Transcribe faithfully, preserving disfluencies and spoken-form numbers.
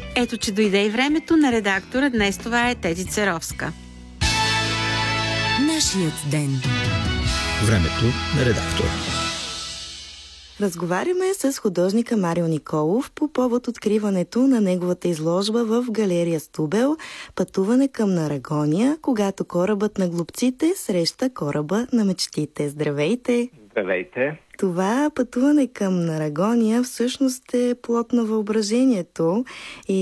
Ето, че дойде и времето на редактора. Днес това е Теди Церовска. Нашият ден. Времето на редактора. Разговаряме с художника Марио Николов по повод откриването на неговата изложба в галерия Стубел "Пътуване към Нарагония, когато корабът на глупците среща кораба на мечтите". Здравейте! Здравейте! Това пътуване към Нарагония всъщност е плод на въображението и